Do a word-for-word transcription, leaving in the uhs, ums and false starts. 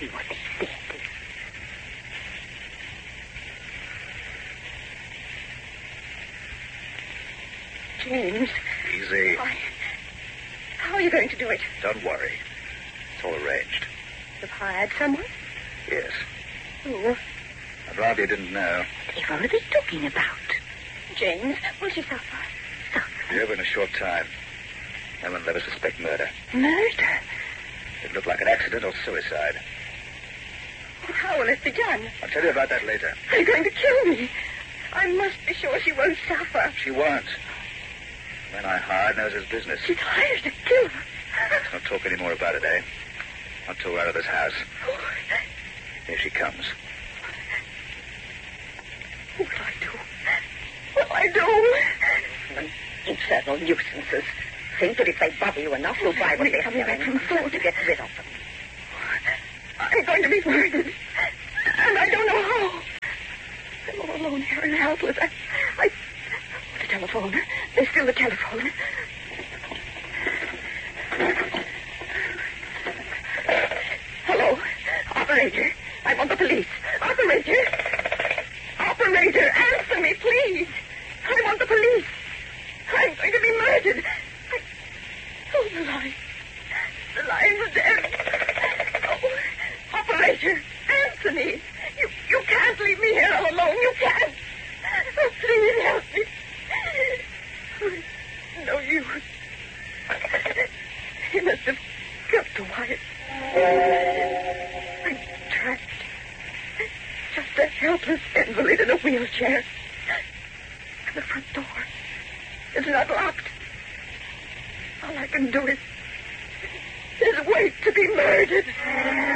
see what they said. James. Easy. Why? How are you going to do it? Don't worry. It's all arranged. You've hired someone? Yes. Who? I'd rather you didn't know. Whatever are they talking about? James, will she suffer? Be over in a short time. No one will ever suspect murder. Murder? It'd look like an accident or suicide. How will it be done? I'll tell you about that later. They're going to kill me. I must be sure she won't suffer. She won't. The man I hired knows his business. She's hired a killer. Let's not talk any more about it, eh? Not till we're out of this house. Oh. Here she comes. What will I do? What will I do? Infernal nuisances. Think that if they bother you enough, you'll buy what they're Coming back from selling just to get rid of them. I'm going to be murdered. And I don't know how. I'm all alone here and helpless. I... I... The telephone. There's still the telephone. Hello? Operator. I want the police. Operator. Operator, answer me, please. I want the police. I'm going to be murdered. I... Oh, the line. The line's dead. Oh, operator, answer me. You, you can't leave me here all alone. You can't. Oh, please help me. Oh, no use. He must have killed the wife. I'm trapped. Just a helpless invalid in a wheelchair. And the front door is not locked. All I can do is, is wait to be murdered.